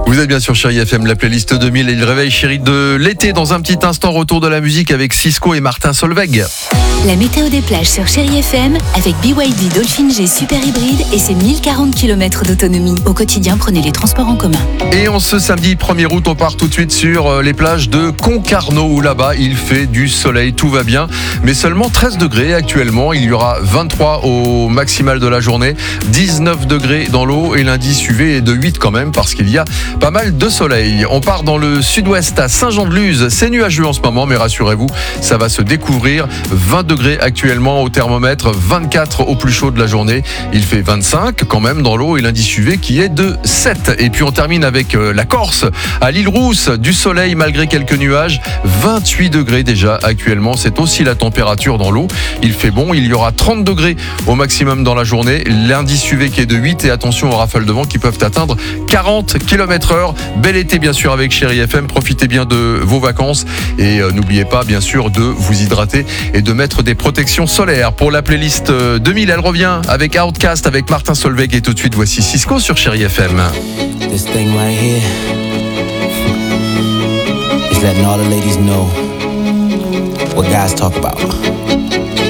Vous êtes bien sur Chérie FM, la playlist 2000 et le réveil chéri de l'été. Dans un petit instant, retour de la musique avec Cisco et Martin Solveig. La météo des plages sur Chérie FM avec BYD Dolphin G Super Hybride et ses 1040 km d'autonomie. Au quotidien, prenez les transports en commun. Et en ce samedi 1er août, on part tout de suite sur les plages de Concarneau où là-bas, il fait du soleil, tout va bien. Mais seulement 13 degrés actuellement. Il y aura 23 au maximal de la journée, 19 degrés dans l'eau et l'indice UV est de 8 quand même parce qu'il y a pas mal de soleil. On part dans le sud-ouest à Saint-Jean-de-Luz. C'est nuageux en ce moment, mais rassurez-vous, ça va se découvrir. 20 degrés actuellement au thermomètre, 24 au plus chaud de la journée. Il fait 25 quand même dans l'eau et l'indice UV qui est de 7. Et puis on termine avec la Corse. À l'île Rousse, du soleil malgré quelques nuages. 28 degrés déjà actuellement. C'est aussi la température dans l'eau. Il fait bon. Il y aura 30 degrés au maximum dans la journée. L'indice UV qui est de 8 et attention aux rafales de vent qui peuvent atteindre 40 km/h. Bel été bien sûr avec Chérie FM. Profitez bien de vos vacances et n'oubliez pas bien sûr de vous hydrater et de mettre des protections solaires. Pour la playlist 2000, elle revient avec Outcast, avec Martin Solveig et tout de suite voici Cisco sur Chérie FM. This thing right here is letting all the ladies know what guys talk about.